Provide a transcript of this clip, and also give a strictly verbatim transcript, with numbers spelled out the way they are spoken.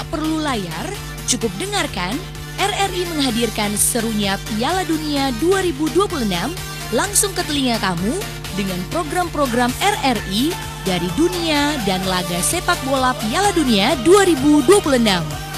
Tak perlu layar, cukup dengarkan R R I menghadirkan serunya Piala Dunia dua ribu dua puluh enam langsung ke telinga kamu dengan program-program R R I dari dunia dan laga sepak bola Piala Dunia dua ribu dua puluh enam.